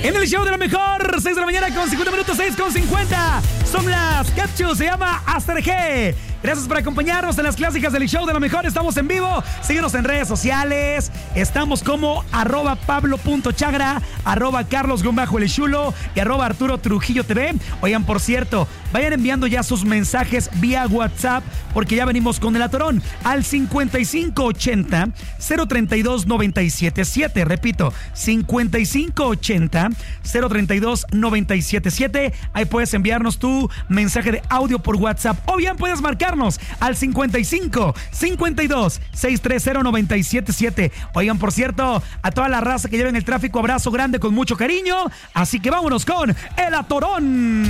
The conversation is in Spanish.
En el show de la mejor, 6 de la mañana con 50 minutos, 6:50. Son las Capchus, se llama Aster G. Gracias por acompañarnos en las clásicas del show de la mejor. Estamos en vivo. Síguenos en redes sociales. Estamos como @Pablo.Chagra, @Carlos_El Chulo y @Arturo Trujillo TV. Oigan, por cierto, vayan enviando ya sus mensajes vía WhatsApp porque ya venimos con el atorón al 5580-032-977. Repito, 5580-032-977. Ahí puedes enviarnos tu mensaje de audio por WhatsApp o bien puedes marcarnos al 55-52-630-977. Oigan, por cierto, a toda la raza que lleva en el tráfico, abrazo grande con mucho cariño. Así que vámonos con el atorón.